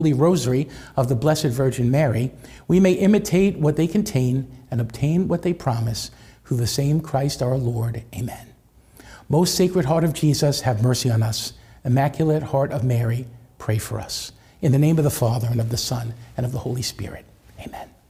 Holy Rosary of the Blessed Virgin Mary, we may imitate what they contain and obtain what they promise, through the same Christ our Lord. Amen. Most Sacred Heart of Jesus, have mercy on us. Immaculate Heart of Mary, pray for us. In the name of the Father, and of the Son, and of the Holy Spirit. Amen.